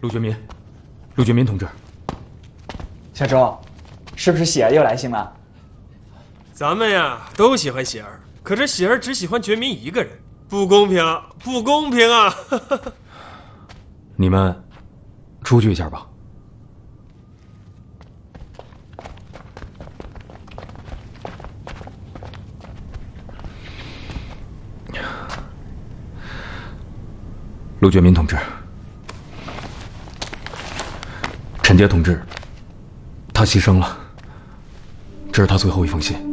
陆觉民，陆觉民同志， 小周，是不是喜儿又来信了？ 咱们呀都喜欢喜儿，可是喜儿只喜欢觉民一个人，不公平，不公平啊！ 你们出去一下吧。陆觉民同志，陈杰同志，他牺牲了，这是他最后一封信。